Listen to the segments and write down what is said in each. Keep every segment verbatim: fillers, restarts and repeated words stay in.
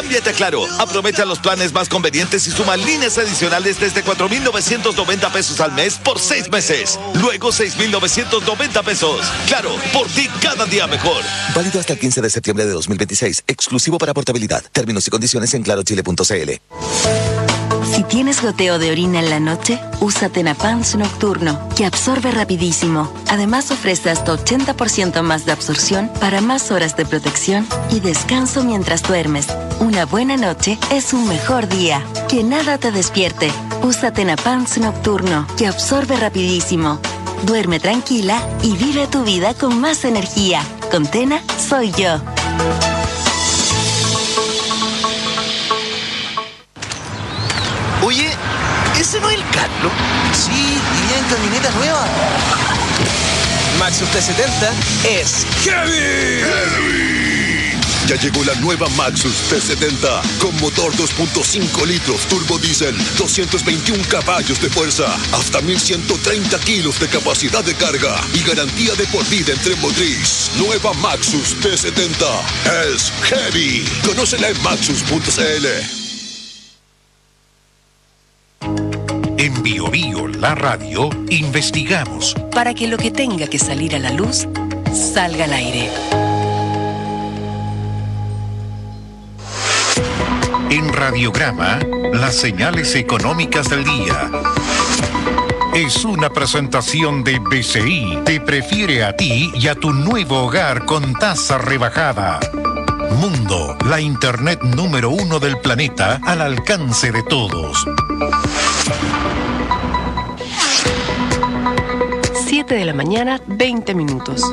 Cámbiate a Claro. Aprovecha los planes más convenientes y suma líneas adicionales desde cuatro mil novecientos noventa pesos al mes por seis meses. Luego seis mil novecientos noventa pesos. Claro, por ti cada día mejor. Válido hasta el quince de septiembre de dos mil veintiséis. Exclusivo para portabilidad. Términos y condiciones en claro chile punto c l. Si tienes goteo de orina en la noche, usa Tenapans Nocturno, que absorbe rapidísimo. Además ofrece hasta ochenta por ciento más de absorción para más horas de protección y descanso mientras duermes. Una buena noche es un mejor día. Que nada te despierte. Usa Tenapans Nocturno, que absorbe rapidísimo. Duerme tranquila y vive tu vida con más energía. Con Tena, soy yo. Oye, ¿ese no es el Carlos? Sí, y en camioneta nueva. Maxus T setenta es heavy. ¡Heavy! Ya llegó la nueva Maxus T setenta con motor dos punto cinco litros turbo diésel, doscientos veintiún caballos de fuerza, hasta mil ciento treinta kilos de capacidad de carga y garantía de por vida en tren motriz. Nueva Maxus T setenta es heavy. Conócela en maxus punto c l. En Bio Bio, la radio, investigamos para que lo que tenga que salir a la luz, salga al aire. En Radiograma, las señales económicas del día. Es una presentación de B C I. Te prefiere a ti y a tu nuevo hogar con tasa rebajada. Mundo, la internet número uno del planeta al alcance de todos. siete de la mañana, veinte minutos.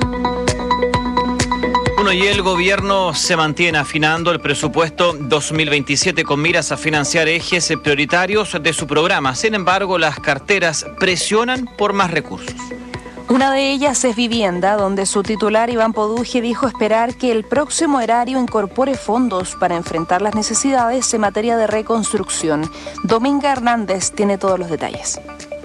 Bueno, y el gobierno se mantiene afinando el presupuesto dos mil veintisiete con miras a financiar ejes prioritarios de su programa. Sin embargo, las carteras presionan por más recursos. Una de ellas es vivienda, donde su titular Iván Poduje dijo esperar que el próximo erario incorpore fondos para enfrentar las necesidades en materia de reconstrucción. Dominga Hernández tiene todos los detalles.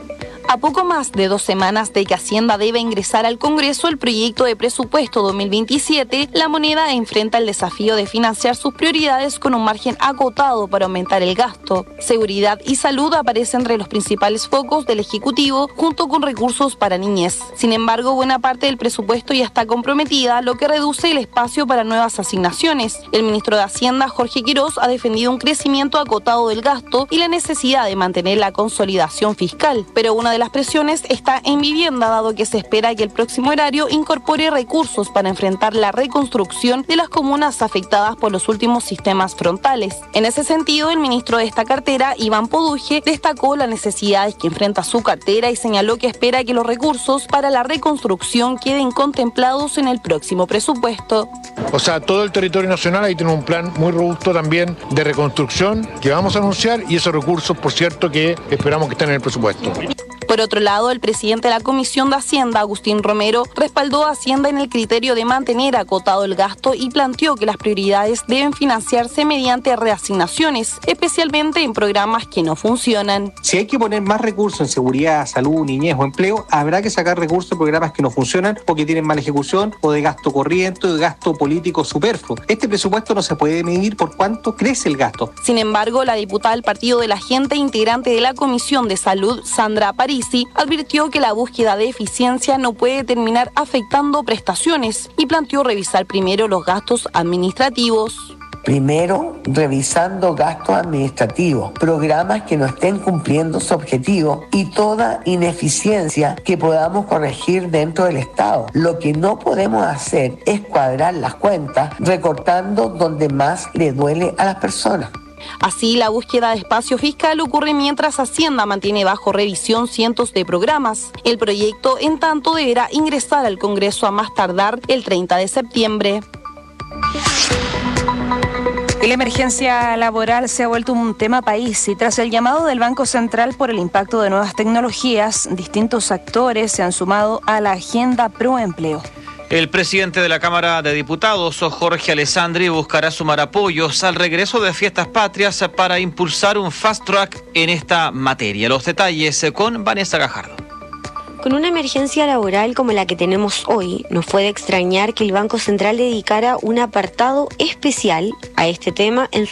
A poco más de dos semanas de que Hacienda debe ingresar al Congreso el proyecto de presupuesto dos mil veintisiete, la moneda enfrenta el desafío de financiar sus prioridades con un margen acotado para aumentar el gasto. Seguridad y salud aparecen entre los principales focos del Ejecutivo, junto con recursos para niñez. Sin embargo, buena parte del presupuesto ya está comprometida, lo que reduce el espacio para nuevas asignaciones. El ministro de Hacienda, Jorge Quirós, ha defendido un crecimiento acotado del gasto y la necesidad de mantener la consolidación fiscal, pero una de las presiones está en vivienda, dado que se espera que el próximo erario incorpore recursos para enfrentar la reconstrucción de las comunas afectadas por los últimos sistemas frontales. En ese sentido, el ministro de esta cartera, Iván Poduje, destacó las necesidades que enfrenta su cartera y señaló que espera que los recursos para la reconstrucción queden contemplados en el próximo presupuesto. O sea, todo el territorio nacional ahí tiene un plan muy robusto también de reconstrucción que vamos a anunciar, y esos recursos, por cierto, que esperamos que estén en el presupuesto. Por otro lado, el presidente de la Comisión de Hacienda, Agustín Romero, respaldó a Hacienda en el criterio de mantener acotado el gasto y planteó que las prioridades deben financiarse mediante reasignaciones, especialmente en programas que no funcionan. Si hay que poner más recursos en seguridad, salud, niñez o empleo, habrá que sacar recursos de programas que no funcionan o que tienen mala ejecución, o de gasto corriente o de gasto político superfluo. Este presupuesto no se puede medir por cuánto crece el gasto. Sin embargo, la diputada del Partido de la Gente, integrante de la Comisión de Salud, Sandra Parisi, advirtió que la búsqueda de eficiencia no puede terminar afectando prestaciones y planteó revisar primero los gastos administrativos. Primero, revisando gastos administrativos, programas que no estén cumpliendo su objetivo y toda ineficiencia que podamos corregir dentro del Estado. Lo que no podemos hacer es cuadrar las cuentas recortando donde más le duele a las personas. Así, la búsqueda de espacio fiscal ocurre mientras Hacienda mantiene bajo revisión cientos de programas. El proyecto, en tanto, deberá ingresar al Congreso a más tardar el treinta de septiembre. La emergencia laboral se ha vuelto un tema país y tras el llamado del Banco Central por el impacto de nuevas tecnologías, distintos actores se han sumado a la agenda pro empleo. El presidente de la Cámara de Diputados, Jorge Alessandri, buscará sumar apoyos al regreso de Fiestas Patrias para impulsar un fast track en esta materia. Los detalles con Vanessa Gajardo. Con una emergencia laboral como la que tenemos hoy, no fue de extrañar que el Banco Central dedicara un apartado especial a este tema en